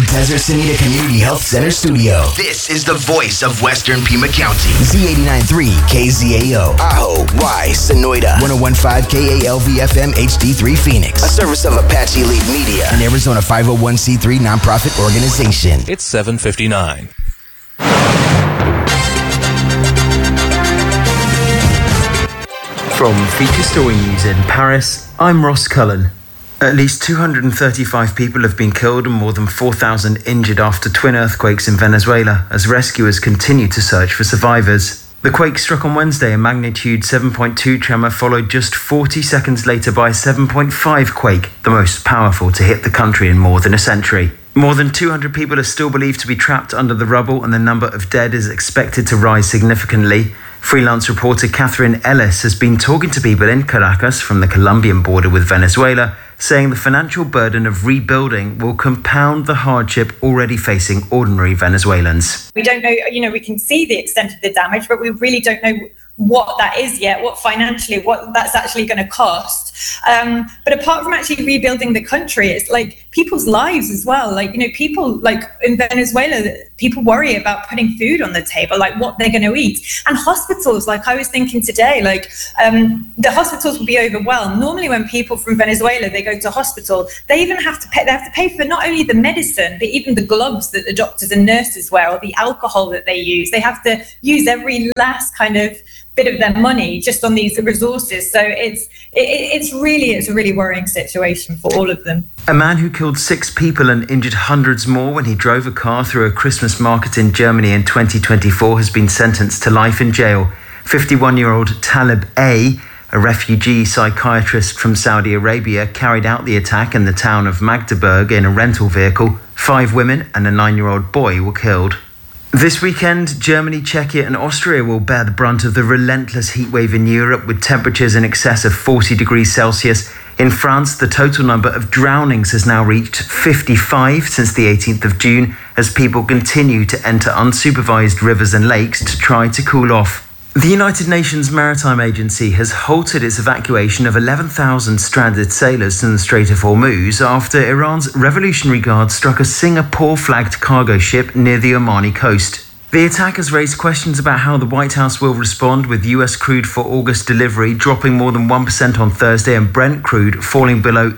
Desert Sinita Community Health Center studio. This is the voice of Western Pima County. Z89.3 KZAO. Ajo, Y, Sonoita. 101.5 KALV-FM HD3 Phoenix. A service of Apache Elite Media. An Arizona 501c3 nonprofit organization. It's 7:59. From Feature Story News in Paris, I'm Ross Cullen. At least 235 people have been killed and more than 4,000 injured after twin earthquakes in Venezuela as rescuers continue to search for survivors. The quake struck on Wednesday, a magnitude 7.2 tremor followed just 40 seconds later by a 7.5 quake, the most powerful to hit the country in more than a century. More than 200 people are still believed to be trapped under the rubble, and the number of dead is expected to rise significantly. Freelance reporter Catherine Ellis has been talking to people in Caracas from the Colombian border with Venezuela, saying the financial burden of rebuilding will compound the hardship already facing ordinary Venezuelans. We don't know, we can see the extent of the damage, but we really don't know what that is yet, what that's actually going to cost. But apart from actually rebuilding the country, it's like people's lives as well. People in Venezuela, people worry about putting food on the table, like what they're going to eat. And hospitals, I was thinking today, the hospitals will be overwhelmed. Normally when people from Venezuela, they go to hospital, they have to pay for not only the medicine, but even the gloves that the doctors and nurses wear, or the alcohol that they use. They have to use every last kind of bit of their money just on these resources. So it's a really worrying situation for all of them. A man who killed 6 people and injured hundreds more when he drove a car through a Christmas market in Germany in 2024 has been sentenced to life in jail. 51-year-old Talib A., a refugee psychiatrist from Saudi Arabia, carried out the attack in the town of Magdeburg in a rental vehicle. 5 women and a 9-year-old boy were killed. This weekend, Germany, Czechia and Austria will bear the brunt of the relentless heatwave in Europe, with temperatures in excess of 40 degrees Celsius. In France, the total number of drownings has now reached 55 since the 18th of June, as people continue to enter unsupervised rivers and lakes to try to cool off. The United Nations Maritime Agency has halted its evacuation of 11,000 stranded sailors in the Strait of Hormuz after Iran's Revolutionary Guard struck a Singapore-flagged cargo ship near the Omani coast. The attack has raised questions about how the White House will respond, with US crude for August delivery dropping more than 1% on Thursday and Brent crude falling below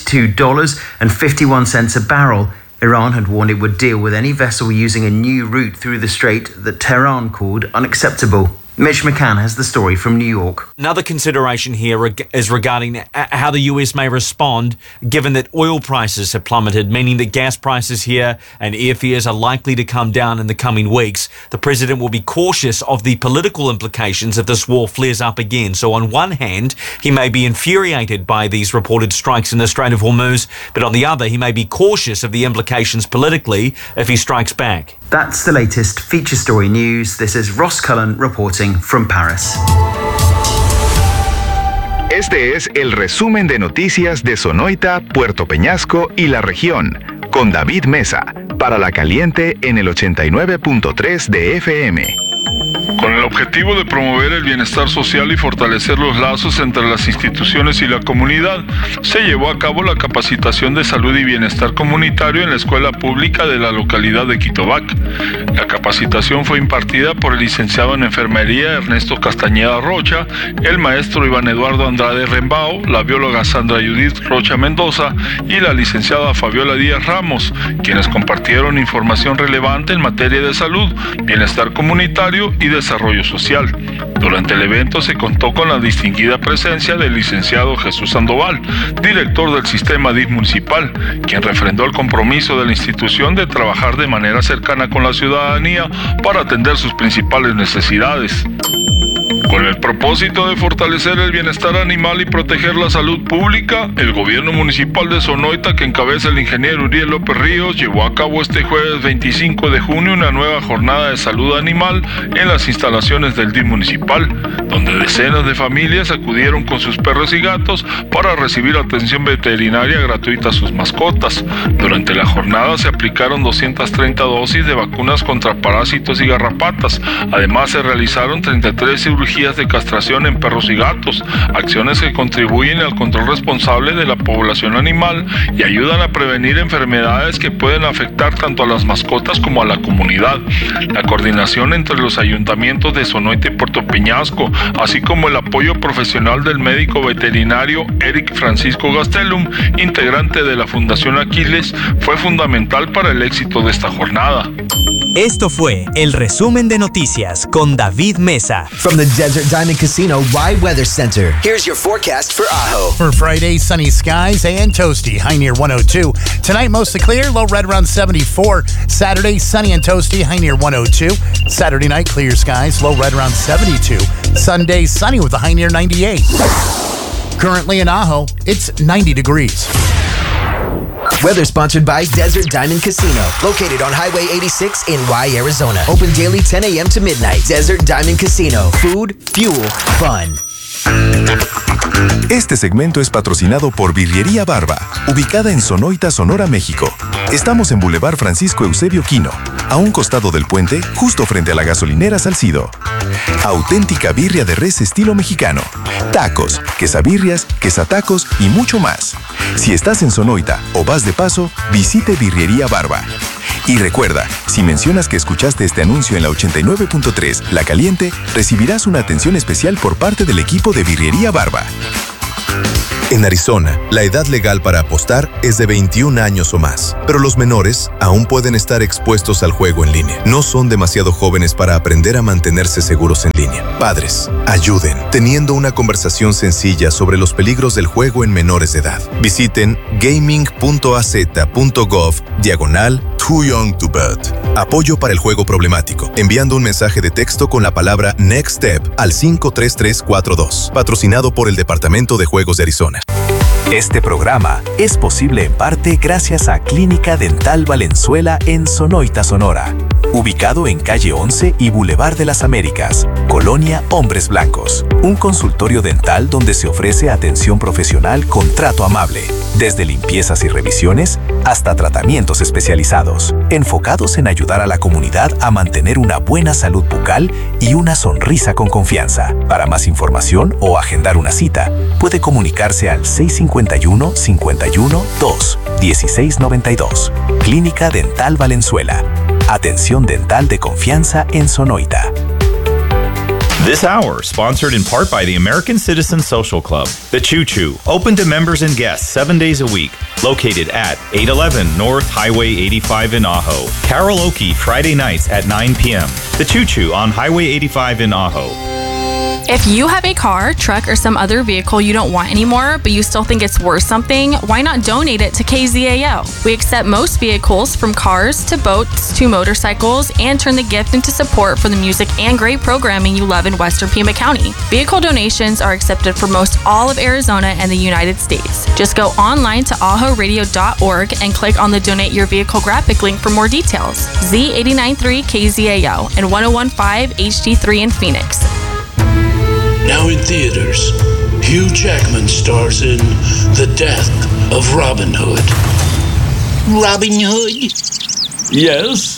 $72.51 a barrel. Iran had warned it would deal with any vessel using a new route through the strait that Tehran called unacceptable. Mitch McCann has the story from New York. Another consideration here is regarding how the US may respond, given that oil prices have plummeted, meaning that gas prices here and airfares are likely to come down in the coming weeks. The president will be cautious of the political implications if this war flares up again. So on one hand, he may be infuriated by these reported strikes in the Strait of Hormuz, but on the other, he may be cautious of the implications politically if he strikes back. That's the latest Feature Story News. This is Ross Cullen reporting from Paris. Este es el resumen de noticias de Sonoita, Puerto Peñasco y la región, con David Mesa, para La Caliente en el 89.3 de FM. Con el objetivo de promover el bienestar social y fortalecer los lazos entre las instituciones y la comunidad, se llevó a cabo la capacitación de salud y bienestar comunitario en la escuela pública de la localidad de Quitobac. La capacitación fue impartida por el licenciado en enfermería Ernesto Castañeda Rocha, el maestro Iván Eduardo Andrade Rembao, la bióloga Sandra Judith Rocha Mendoza y la licenciada Fabiola Díaz Ramos, quienes compartieron información relevante en materia de salud, bienestar comunitario y desarrollo social. Durante el evento se contó con la distinguida presencia del licenciado Jesús Sandoval, director del sistema DIF municipal, quien refrendó el compromiso de la institución de trabajar de manera cercana con la ciudadanía para atender sus principales necesidades. Con el propósito de fortalecer el bienestar animal y proteger la salud pública, el gobierno municipal de Sonoita, que encabeza el ingeniero Uriel López Ríos, llevó a cabo este jueves 25 de junio una nueva jornada de salud animal en las instalaciones del DIF municipal, donde decenas de familias acudieron con sus perros y gatos para recibir atención veterinaria gratuita a sus mascotas. Durante la jornada se aplicaron 230 dosis de vacunas contra parásitos y garrapatas. Además, se realizaron 33 cirugías cirugías de castración en perros y gatos, acciones que contribuyen al control responsable de la población animal y ayudan a prevenir enfermedades que pueden afectar tanto a las mascotas como a la comunidad. La coordinación entre los ayuntamientos de Sonoita y Puerto Peñasco, así como el apoyo profesional del médico veterinario Eric Francisco Gastelum, integrante de la Fundación Aquiles, fue fundamental para el éxito de esta jornada. Esto fue el resumen de noticias con David Mesa. From the Desert Diamond Casino Rye Weather Center, here's your forecast for Ajo. For Friday, sunny skies and toasty, high near 102. Tonight, mostly clear, low right around 74. Saturday, sunny and toasty, high near 102. Saturday night, clear skies, low right around 72. Sunday, sunny with a high near 98. Currently in Ajo, it's 90 degrees. Weather sponsored by Desert Diamond Casino, located on Highway 86 in Rye, Arizona. Open daily 10 a.m. to midnight. Desert Diamond Casino. Food, fuel, fun. Este segmento es patrocinado por Birrería Barba, ubicada en Sonoita, Sonora, México. Estamos en Boulevard Francisco Eusebio Quino, a un costado del puente, justo frente a la gasolinera Salcido. Auténtica birria de res estilo mexicano. Tacos, quesabirrias, quesatacos y mucho más. Si estás en Sonoita o vas de paso, visite Birrería Barba. Y recuerda, si mencionas que escuchaste este anuncio en la 89.3 La Caliente, recibirás una atención especial por parte del equipo de Birrería Barba. En Arizona, la edad legal para apostar es de 21 años o más, pero los menores aún pueden estar expuestos al juego en línea. No son demasiado jóvenes para aprender a mantenerse seguros en línea. Padres, ayuden, teniendo una conversación sencilla sobre los peligros del juego en menores de edad. Visiten gaming.az.gov/Too Young to Bet. Apoyo para el juego problemático, enviando un mensaje de texto con la palabra Next Step al 53342. Patrocinado por el Departamento de Juegos de Arizona. Este programa es posible en parte gracias a Clínica Dental Valenzuela en Sonoita, Sonora. Ubicado en calle 11 y Boulevard de las Américas, Colonia Hombres Blancos. Un consultorio dental donde se ofrece atención profesional con trato amable, desde limpiezas y revisiones hasta tratamientos especializados, enfocados en ayudar a la comunidad a mantener una buena salud bucal y una sonrisa con confianza. Para más información o agendar una cita, puede comunicarse al 651-51-2-1692. Clínica Dental Valenzuela. Atención dental de confianza en Sonoita. This hour, sponsored in part by the American Citizen Social Club, The Choo Choo, open to members and guests 7 days a week, located at 811 North Highway 85 in Ajo. Karaoke Friday nights at 9 p.m. The Choo Choo on Highway 85 in Ajo. If you have a car, truck, or some other vehicle you don't want anymore, but you still think it's worth something, why not donate it to KZAO? We accept most vehicles, from cars to boats to motorcycles, and turn the gift into support for the music and great programming you love in Western Pima County. Vehicle donations are accepted for most all of Arizona and the United States. Just go online to ahoradio.org and click on the Donate Your Vehicle graphic link for more details. Z89.3 KZAO and 101.5 HD3 in Phoenix. Now in theaters, Hugh Jackman stars in The Death of Robin Hood. Robin Hood? Yes?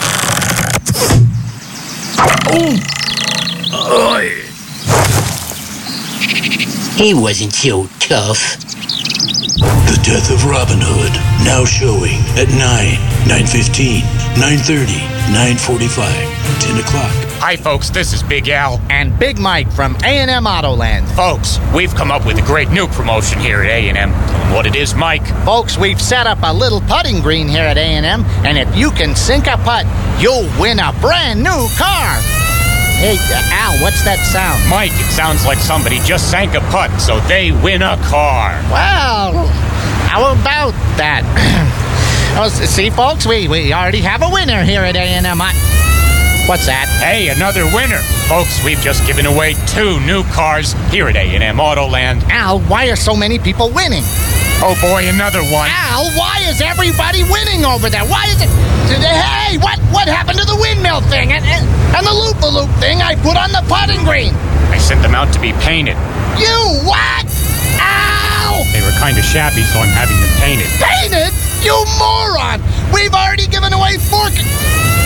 He wasn't so tough. The Death of Robin Hood, now showing at 9, 9:15, 9:30, 9:45, 10 o'clock. Hi folks, this is Big Al and Big Mike from A&M Autoland. Folks, we've come up with a great new promotion here at A&M. Tell them what it is, Mike. Folks, we've set up a little putting green here at A&M, and if you can sink a putt, you'll win a brand new car. Hey, Al, what's that sound? Mike, it sounds like somebody just sank a putt, so they win a car. Well, how about that? Oh, see, folks, we already have a winner here at A&M. What's that? Hey, another winner. Folks, we've just given away 2 new cars here at A&M Autoland. Al, why are so many people winning? Oh boy, another one. Al, why is everybody winning over there? Why is it... Hey, what happened to the windmill thing and the loop-a-loop thing I put on the putting green? I sent them out to be painted. You what? Al! They were kind of shabby, so I'm having them painted. Painted? You moron! We've already given away 4...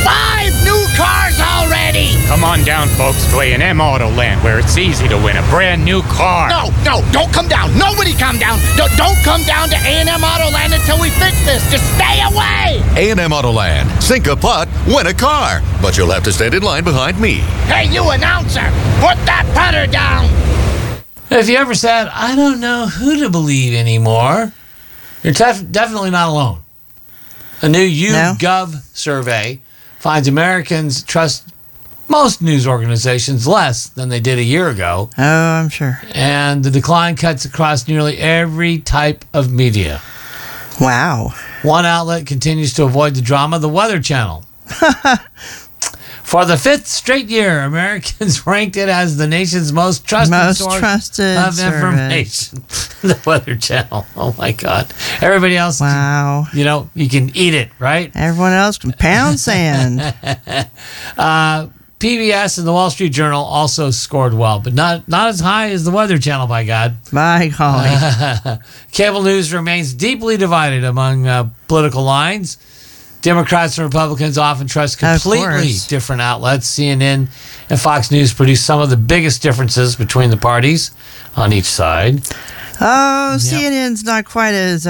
5 new cars already! Come on down, folks, to A&M Autoland, where it's easy to win a brand new car. No, don't come down. Nobody come down. Don't come down to A&M Autoland until we fix this. Just stay away! A&M Autoland. Sink a putt, win a car. But you'll have to stand in line behind me. Hey, you announcer, put that putter down! If you ever said, I don't know who to believe anymore, you're definitely not alone. A new YouGov survey finds Americans trust most news organizations less than they did a year ago. Oh, I'm sure. And the decline cuts across nearly every type of media. Wow. One outlet continues to avoid the drama, the Weather Channel. For the 5th straight year, Americans ranked it as the nation's most trusted source of information. The Weather Channel. Oh, my God. Everybody else, wow. You can eat it, right? Everyone else can pound sand. PBS and the Wall Street Journal also scored well, but not as high as the Weather Channel, by God. By golly. Cable news remains deeply divided among political lines. Democrats and Republicans often trust completely different outlets. CNN and Fox News produce some of the biggest differences between the parties on each side. Oh, CNN's not quite as...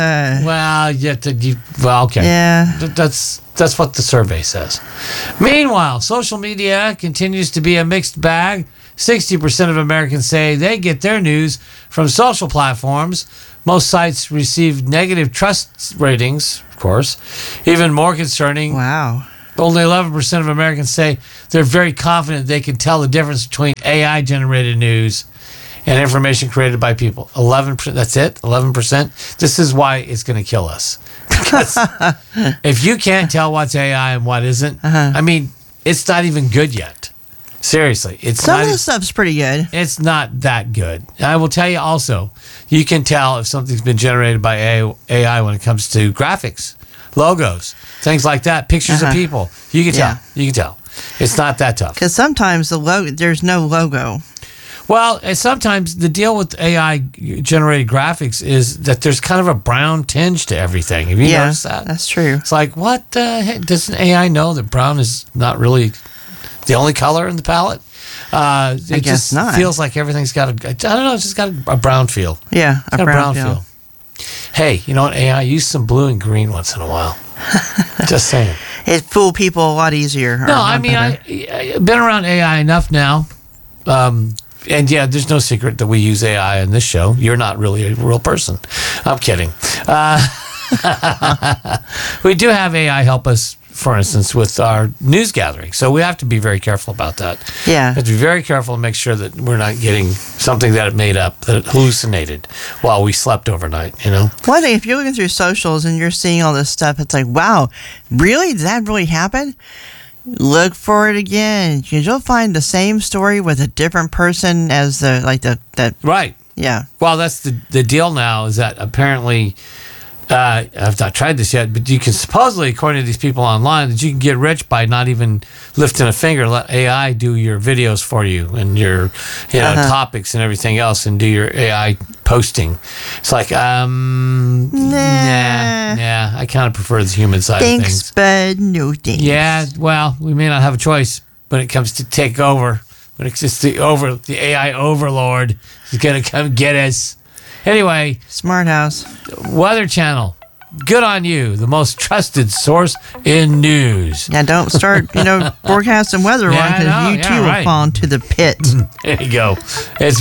okay. Yeah. That's what the survey says. Meanwhile, social media continues to be a mixed bag. 60% of Americans say they get their news from social platforms. Most sites receive negative trust ratings, of course. Even more concerning, wow. Only 11% of Americans say they're very confident they can tell the difference between AI-generated news and information created by people. 11%, that's it? 11%? This is why it's going to kill us. Because if you can't tell what's AI and what isn't, I mean, it's not even good yet. Seriously. Some of the stuff's pretty good. It's not that good. I will tell you also, you can tell if something's been generated by AI when it comes to graphics, logos, things like that, pictures of people. You can tell. You can tell. It's not that tough. Because sometimes there's no logo. Well, and sometimes the deal with AI-generated graphics is that there's kind of a brown tinge to everything. Have you noticed that? That's true. It's like, what the heck? Doesn't AI know that brown is not really the only color in the palette? It just feels like everything's got it's just got a brown feel. Yeah, a brown feel. Hey, you know what, AI, use some blue and green once in a while. Just saying. It fool people a lot easier. No, I mean, I've been around AI enough now. And yeah, there's no secret that we use AI in this show. You're not really a real person. I'm kidding. We do have AI help us, for instance, with our news gathering. So we have to be very careful about that. Yeah. We have to be very careful and make sure that we're not getting something that it made up, that it hallucinated while we slept overnight, Well, I think if you're looking through socials and you're seeing all this stuff, it's like, wow, really? Did that really happen? Look for it again, because you'll find the same story with a different person as the right. Yeah. Well, that's the deal now, is that apparently I've not tried this yet, but you can supposedly, according to these people online, that you can get rich by not even lifting a finger. Let AI do your videos for you and your topics and everything else, and do your AI posting. It's like, nah. I kind of prefer the human side of things. Thanks, but no thanks. Yeah, well, we may not have a choice when it comes to take over. When it's just the AI overlord is going to come get us. Anyway, Smart House. Weather Channel. Good on you. The most trusted source in news. Yeah, don't start, forecasting weather wrong, because you too will fall into the pit. There you go. It's